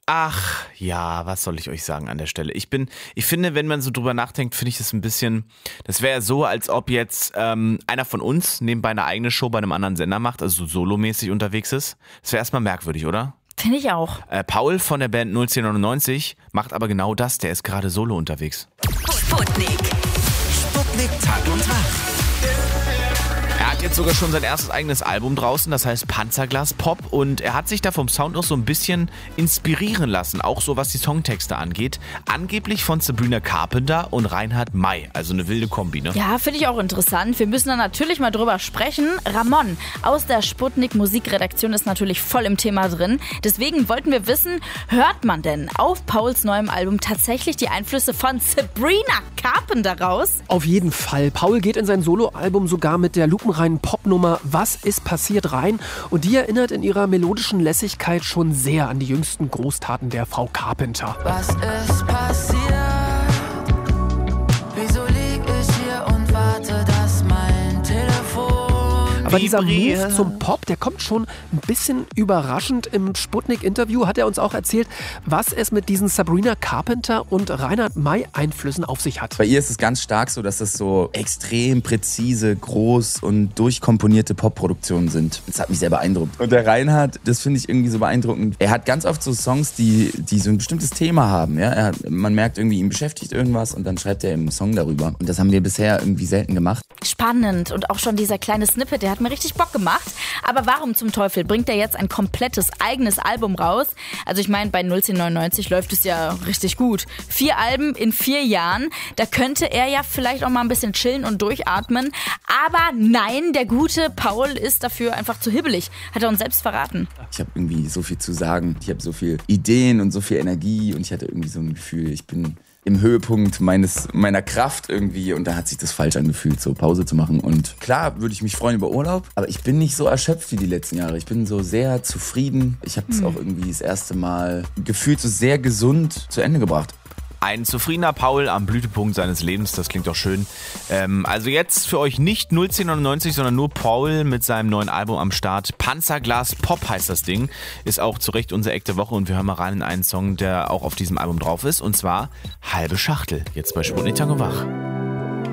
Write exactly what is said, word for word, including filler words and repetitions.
Ach ja, was soll ich euch sagen an der Stelle? Ich bin, ich finde, wenn man so drüber nachdenkt, finde ich das ein bisschen, das wäre so, als ob jetzt ähm, einer von uns nebenbei eine eigene Show bei einem anderen Sender macht, also so solomäßig unterwegs ist. Das wäre erstmal merkwürdig, oder? Finde ich auch. Äh, Paul von der Band null zehn neunundneunzig macht aber genau das, der ist gerade solo unterwegs. Sputnik. Sputnik Tag und Nacht. Er hat jetzt sogar schon sein erstes eigenes Album draußen, das heißt Panzerglas Pop, und er hat sich da vom Sound auch so ein bisschen inspirieren lassen, auch so was die Songtexte angeht. Angeblich von Sabrina Carpenter und Reinhard May, also eine wilde Kombi, ne? Ja, finde ich auch interessant. Wir müssen da natürlich mal drüber sprechen. Ramon aus der Sputnik Musikredaktion ist natürlich voll im Thema drin. Deswegen wollten wir wissen, hört man denn auf Pauls neuem Album tatsächlich die Einflüsse von Sabrina Carpenter raus? Auf jeden Fall. Paul geht in sein Soloalbum sogar mit der lupenreinen Popnummer Was ist passiert rein, und die erinnert in ihrer melodischen Lässigkeit schon sehr an die jüngsten Großtaten der Frau Carpenter. Was ist passiert? Wieso lieg ich hier und warte, dass mein Telefon Aber dieser Vibriert. Move zum Pop, der kommt schon ein bisschen überraschend. Im Sputnik-Interview hat er uns auch erzählt, was es mit diesen Sabrina Carpenter und Reinhard May Einflüssen auf sich hat. Bei ihr ist es ganz stark so, dass das so extrem präzise, groß und durchkomponierte Popproduktionen sind. Das hat mich sehr beeindruckt. Und der Reinhard, das finde ich irgendwie so beeindruckend. Er hat ganz oft so Songs, die, die so ein bestimmtes Thema haben. Ja? Er hat, man merkt irgendwie, ihn beschäftigt irgendwas, und dann schreibt er einen Song darüber. Und das haben wir bisher irgendwie selten gemacht. Spannend, und auch schon dieser kleine Snippet, der hat mir richtig Bock gemacht. Aber warum zum Teufel bringt er jetzt ein komplettes eigenes Album raus? Also ich meine, bei null zehn neunundneunzig läuft es ja richtig gut. Vier Alben in vier Jahren, da könnte er ja vielleicht auch mal ein bisschen chillen und durchatmen. Aber nein, der gute Paul ist dafür einfach zu hibbelig, hat er uns selbst verraten. Ich habe irgendwie so viel zu sagen. Ich habe so viel Ideen und so viel Energie, und ich hatte irgendwie so ein Gefühl, ich bin im Höhepunkt meines, meiner Kraft irgendwie, und da hat sich das falsch angefühlt, so Pause zu machen. Und klar würde ich mich freuen über Urlaub, aber ich bin nicht so erschöpft wie die letzten Jahre. Ich bin so sehr zufrieden. Ich habe es Hm. auch irgendwie das erste Mal gefühlt so sehr gesund zu Ende gebracht. Ein zufriedener Paul am Blütepunkt seines Lebens, das klingt doch schön. Ähm, also jetzt für euch nicht null zehn neunundneunzig, sondern nur Paul mit seinem neuen Album am Start. Panzerglas Pop heißt das Ding. Ist auch zu Recht unsere Eck der Woche, und wir hören mal rein in einen Song, der auch auf diesem Album drauf ist, und zwar Halbe Schachtel. Jetzt bei Sputnik Tag und Wach.